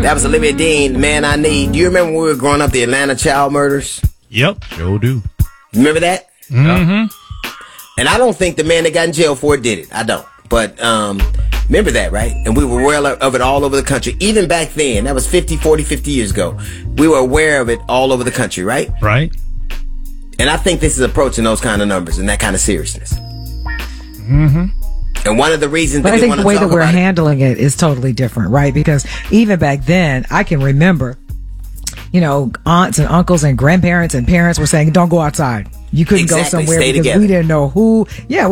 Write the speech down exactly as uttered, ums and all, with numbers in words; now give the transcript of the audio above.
That was Olivia Dean, Man I Need. Do you remember when we were growing up, the Atlanta child murders? Yep, sure do. Remember that? Mm-hmm. And I don't think the man that got in jail for it did it. I don't. But um, remember that, right? And we were aware of it all over the country. Even back then, that was fifty, forty, fifty years ago. We were aware of it all over the country, right? Right. And I think this is approaching those kind of numbers and that kind of seriousness. Mm-hmm. And one of the reasons but that I we think want the to way talk that we're about handling it is totally different, right? Because even back then, I can remember, you know, aunts and uncles and grandparents and parents were saying, don't go outside. You couldn't Exactly. go somewhere Stay because together. we didn't know who. Yeah.